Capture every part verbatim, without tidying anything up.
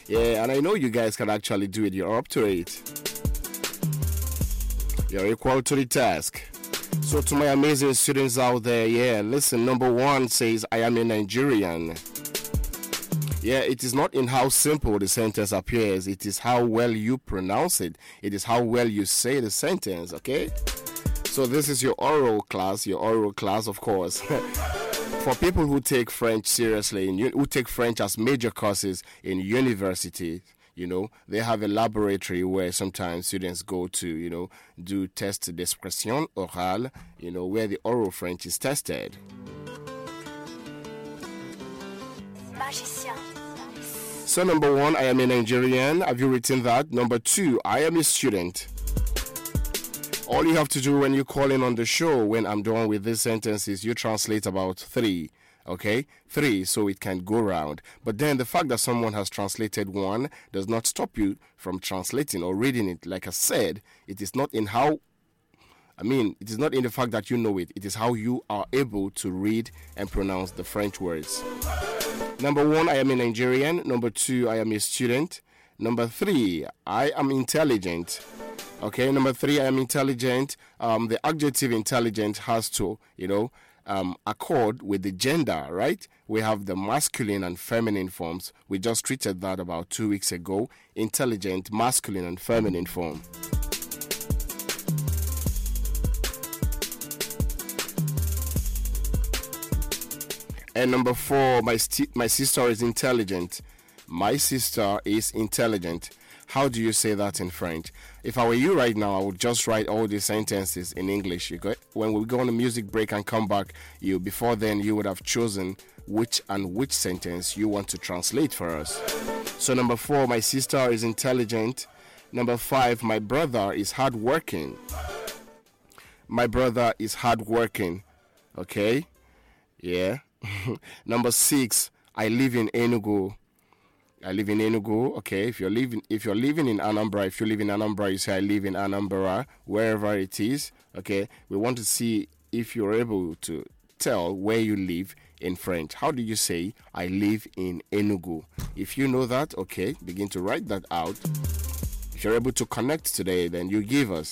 Yeah, and I know you guys can actually do it. You're up to it. You're equal to the task. So to my amazing students out there, yeah, listen, number one says, I am a Nigerian. Yeah, it is not in how simple the sentence appears. It is how well you pronounce it. It is how well you say the sentence, okay? So this is your oral class, your oral class, of course. For people who take French seriously, who take French as major courses in university, you know, they have a laboratory where sometimes students go to, you know, do test d'expression orale, you know, where the oral French is tested. Magicien. So number one, I am a Nigerian. Have you written that? Number two, I am a student. All you have to do when you call in on the show, when I'm done with this sentence, is you translate about three. Okay, three, so it can go round. But then the fact that someone has translated one does not stop you from translating or reading it. Like I said, it is not in how, I mean, it is not in the fact that you know it. It is how you are able to read and pronounce the French words. Number one, I am a Nigerian. Number two, I am a student. Number three, I am intelligent. Okay, number three, I am intelligent. Um, the adjective intelligent has to, you know, Um, accord with the gender, right? We have the masculine and feminine forms. We just treated that about two weeks ago. Intelligent, masculine, and feminine form. And number four, my st- my sister is intelligent. My sister is intelligent. How do you say that in French? If I were you right now, I would just write all these sentences in English. You got, when we go on a music break and come back, you before then you would have chosen which and which sentence you want to translate for us. So number four, my sister is intelligent. Number five, my brother is hardworking. My brother is hardworking. Okay? Yeah. Number six, I live in Enugu. I live in Enugu. Okay, if you're living if you're living in Anambra, if you live in Anambra, you say I live in Anambra, wherever it is. Okay, we want to see if you're able to tell where you live in French. How do you say I live in Enugu? If you know that, okay, begin to write that out. If you're able to connect today, then you give us.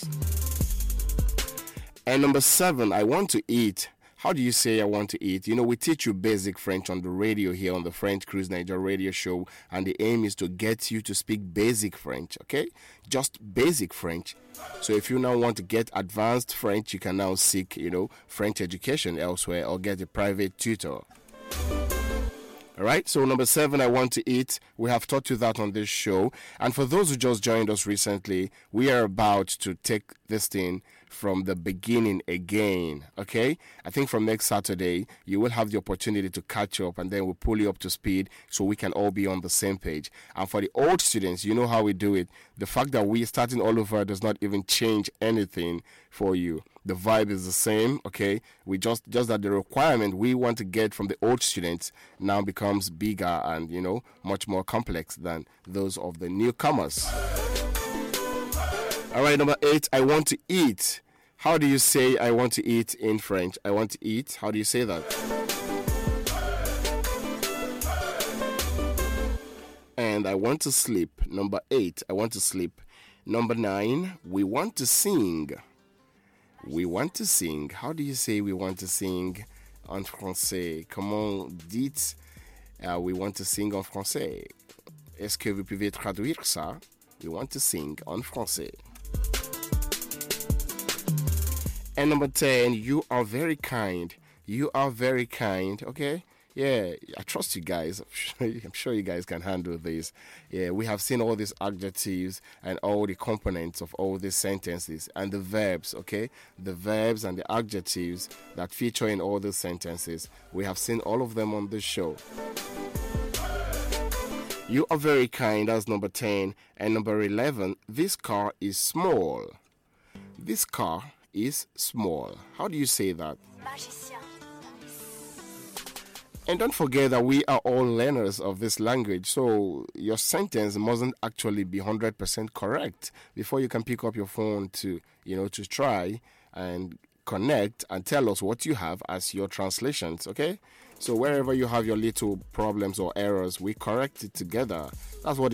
And number seven, I want to eat. How do you say I want to eat? You know, we teach you basic French on the radio here on the French Cruise Niger radio show, and the aim is to get you to speak basic French, okay? Just basic French. So if you now want to get advanced French, you can now seek, you know, French education elsewhere or get a private tutor. All right, so number seven, I want to eat. We have taught you that on this show. And for those who just joined us recently, we are about to take this thing from the beginning again, okay? I think from next Saturday, you will have the opportunity to catch up, and then we'll pull you up to speed so we can all be on the same page. And for the old students, you know how we do it. The fact that we're starting all over does not even change anything for you. The vibe is the same, okay? We just, just that the requirement we want to get from the old students now becomes bigger and, you know, much more complex than those of the newcomers. All right, number eight, I want to eat. How do you say I want to eat in French? I want to eat. How do you say that? And I want to sleep. Number eight, I want to sleep. Number nine, we want to sing. We want to sing. How do you say we want to sing en français? Comment dites uh, we want to sing en français? Est-ce que vous pouvez traduire ça? We want to sing en français. And number ten, you are very kind. You are very kind, okay? Yeah, I trust you guys. I'm sure you guys can handle this. Yeah, we have seen all these adjectives and all the components of all these sentences and the verbs, okay? The verbs and the adjectives that feature in all these sentences. We have seen all of them on this show. You are very kind, that's number ten. And number eleven, this car is small. This car is small. How do you say that? Magicien. And don't forget that we are all learners of this language, so your sentence mustn't actually be one hundred percent correct before you can pick up your phone to, you know, to try and connect and tell us what you have as your translations, okay? So wherever you have your little problems or errors, we correct it together. That's what